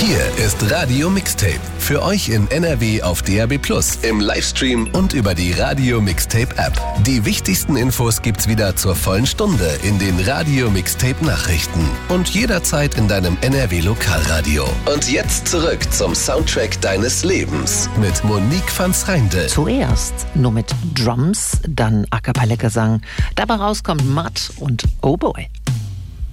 Hier ist Radio Mixtape. Für euch in NRW auf DAB+, im Livestream und über die Radio Mixtape App. Die wichtigsten Infos gibt's wieder zur vollen Stunde in den Radio Mixtape Nachrichten und jederzeit in deinem NRW Lokalradio. Und jetzt zurück zum Soundtrack deines Lebens mit Monique van S'Rijndel. Zuerst nur mit Drums, dann A-Cappella-Gesang. Dabei rauskommt Mud und Oh Boy.